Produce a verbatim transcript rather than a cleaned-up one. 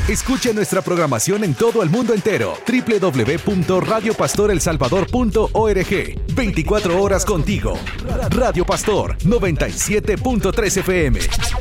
Escuche nuestra programación en todo el mundo entero. doble u doble u doble u punto radio pastor el salvador punto org. veinticuatro horas contigo. Radio Pastor noventa y siete punto tres F M.